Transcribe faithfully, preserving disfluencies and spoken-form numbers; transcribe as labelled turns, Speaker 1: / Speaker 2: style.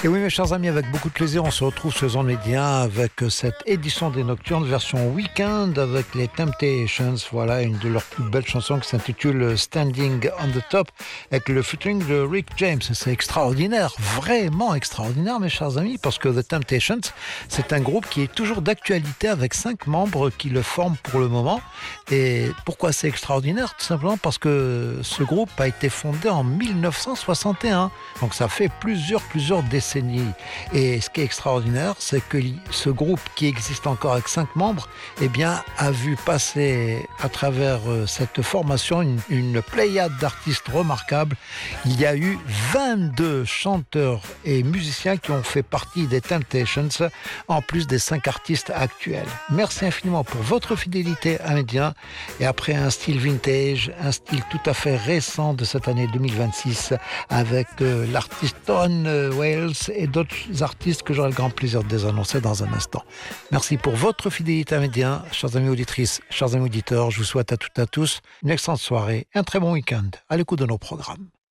Speaker 1: Et oui, mes chers amis, avec beaucoup de plaisir, on se retrouve sur Zone Média avec cette édition des Nocturnes, version week-end avec les Temptations. Voilà, une de leurs plus belles chansons qui s'intitule Standing on the Top avec le featuring de Rick James. C'est extraordinaire, vraiment extraordinaire, mes chers amis, parce que The Temptations, c'est un groupe qui est toujours d'actualité avec cinq membres qui le forment pour le moment. Et pourquoi c'est extraordinaire? Tout simplement parce que ce groupe a été fondé en mille neuf cent soixante et un. Donc ça fait plusieurs, plusieurs décennies. Et ce qui est extraordinaire, c'est que ce groupe qui existe encore avec cinq membres, eh bien, a vu passer à travers cette formation une, une pléiade d'artistes remarquables. Il y a eu vingt-deux chanteurs et musiciens qui ont fait partie des Temptations, en plus des cinq artistes actuels. Merci infiniment pour votre fidélité à Média. Et après un style vintage, un style tout à fait récent de cette année deux mille vingt-six, avec euh, l'artiste Ton euh, Wales et d'autres artistes que j'aurai le grand plaisir de désannoncer dans un instant. Merci pour votre fidélité à Média, chers amis auditrices, chers amis auditeurs. Je vous souhaite à toutes et à tous une excellente soirée, un très bon week-end à l'écoute de nos programmes.